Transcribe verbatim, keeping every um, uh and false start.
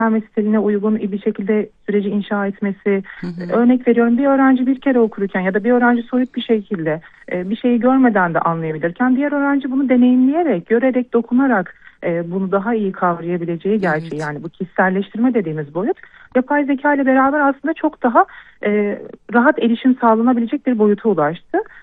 öğrenme stiline uygun bir şekilde süreci inşa etmesi. Hı hı. Örnek veriyorum, bir öğrenci bir kere okurken ya da bir öğrenci soyut bir şekilde e, bir şeyi görmeden de anlayabilirken, diğer öğrenci bunu deneyimleyerek, görerek, dokunarak e, bunu daha iyi kavrayabileceği gerçeği, Evet. yani bu kişiselleştirme dediğimiz boyut yapay zeka ile beraber aslında çok daha e, rahat erişim sağlanabilecek bir boyuta ulaştı.